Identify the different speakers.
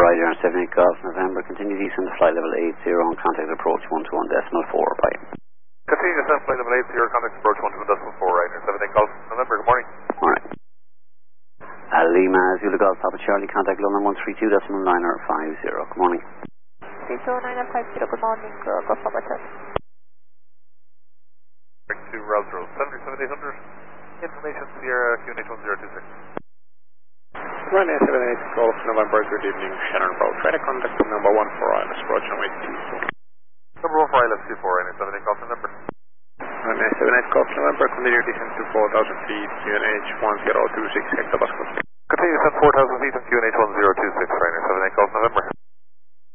Speaker 1: Ryder 78 Golf November, continue descent to flight level 80 on contact approach 121.4, bye.
Speaker 2: Continue descent flight level 80, contact approach 121.4, Ryder 78 Golf November, good morning.
Speaker 1: Alright. Lima Zulu Golf Papa Charlie, contact London 132.950, good morning.
Speaker 3: 30950, good morning, Golf Papa Charlie.
Speaker 2: Back to Route 77800, information Sierra QNH 1026.
Speaker 4: Ryanair 78 Golf November, good evening, Shannon Road, radar contact number 1 for ILS, approach runway 24.
Speaker 2: Number 1 for ILS 24, Ryanair 78 Golf November.
Speaker 4: Ryanair 78 Golf November, continue descent to 4,000 feet, QNH 1026 hectopascal.
Speaker 2: Continue descent 4,000 feet on QNH 1026, Ryanair 78 Golf November.